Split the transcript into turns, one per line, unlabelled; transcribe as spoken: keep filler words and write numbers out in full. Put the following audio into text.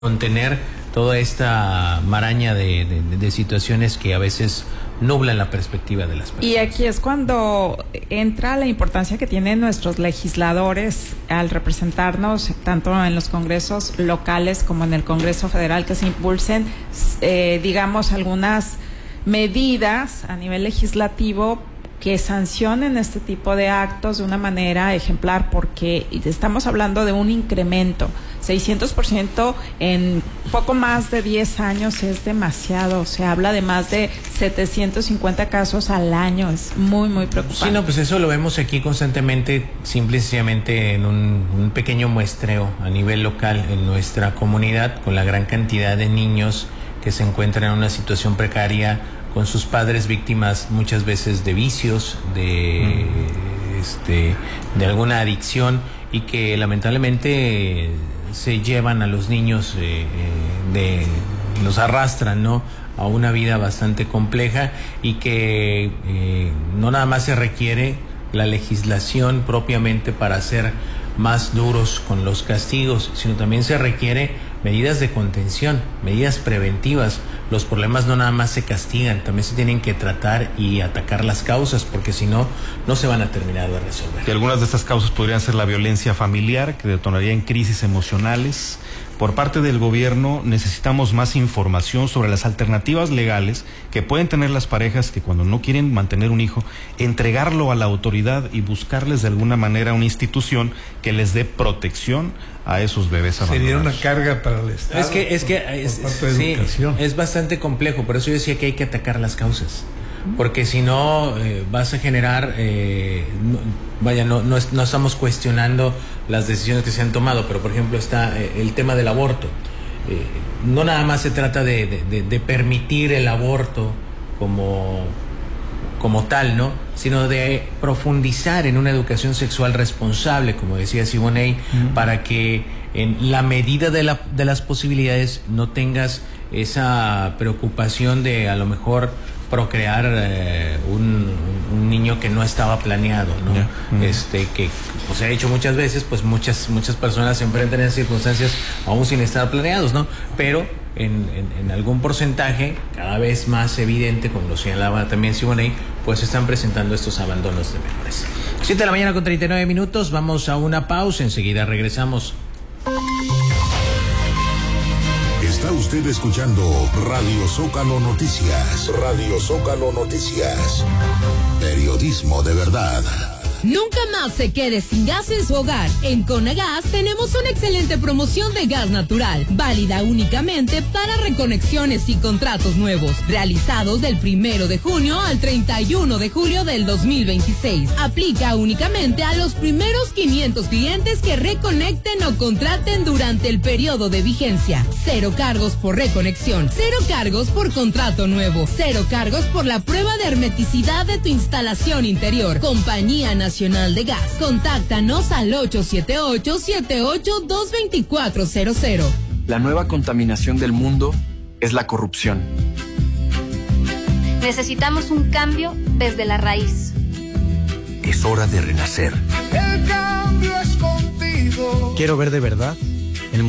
contener toda esta maraña de, de, de situaciones que a veces nublan la perspectiva de las personas.
Y aquí es cuando entra la importancia que tienen nuestros legisladores al representarnos tanto en los congresos locales como en el Congreso Federal, que se impulsen, eh, digamos, algunas medidas a nivel legislativo que sancionen este tipo de actos de una manera ejemplar, porque estamos hablando de un incremento. seiscientos por ciento en poco más de diez años es demasiado. Se habla de más de setecientos cincuenta casos al año. Es muy, muy preocupante.
Sí, no, pues eso lo vemos aquí constantemente, simple y sencillamente en un, un pequeño muestreo a nivel local en nuestra comunidad, con la gran cantidad de niños que se encuentran en una situación precaria con sus padres víctimas muchas veces de vicios, de, mm. este, de alguna adicción, y que lamentablemente se llevan a los niños, eh, de, los arrastran, ¿no?, a una vida bastante compleja, y que eh, no nada más se requiere la legislación propiamente para ser más duros con los castigos, sino también se requiere medidas de contención, medidas preventivas. Los problemas no nada más se castigan, también se tienen que tratar y atacar las causas, porque si no, no se van a terminar de resolver.
Y algunas de estas causas podrían ser la violencia familiar, que detonaría en crisis emocionales. Por parte del gobierno necesitamos más información sobre las alternativas legales que pueden tener las parejas que, cuando no quieren mantener un hijo, entregarlo a la autoridad y buscarles de alguna manera una institución que les dé protección a esos bebés abandonados.
Sería una carga para el Estado.
Es que es, que es,
por parte de
sí,
educación.
Es bastante complejo, por eso yo decía que hay que atacar las causas, porque si no eh, vas a generar, eh, no, vaya, no, no, no estamos cuestionando las decisiones que se han tomado, pero por ejemplo está eh, el tema del aborto. Eh, no nada más se trata de, de, de, de permitir el aborto como, como tal, ¿no?, sino de profundizar en una educación sexual responsable, como decía Siboney, uh-huh. para que en la medida de, la, de las posibilidades no tengas esa preocupación de a lo mejor procrear eh, un, un niño que no estaba planeado, ¿no? Yeah. Mm. Este, que pues, se ha hecho muchas veces, pues muchas muchas personas se enfrentan a esas circunstancias aún sin estar planeados, ¿no? Pero en, en, en algún porcentaje, cada vez más evidente, como lo señalaba también Siboney, pues se están presentando estos abandonos de menores. siete de la mañana con treinta y nueve minutos, vamos a una pausa, enseguida regresamos.
Está usted escuchando Radio Zócalo Noticias. Radio Zócalo Noticias. Periodismo de verdad.
Nunca más se quede sin gas en su hogar. En Conagas tenemos una excelente promoción de gas natural, válida únicamente para reconexiones y contratos nuevos, realizados del primero de junio al treinta y uno de julio del dos mil veintiséis. Aplica únicamente a los primeros quinientos clientes que reconecten o contraten durante el periodo de vigencia. Cero cargos por reconexión, cero cargos por contrato nuevo, cero cargos por la prueba de hermeticidad de tu instalación interior. Compañía Nacional de Gas. Contáctanos al ocho siete ocho, siete ocho dos, dos cuatro cero cero.
La nueva contaminación del mundo es la corrupción.
Necesitamos un cambio desde la raíz.
Es hora de renacer.
El cambio es contigo.
Quiero ver de verdad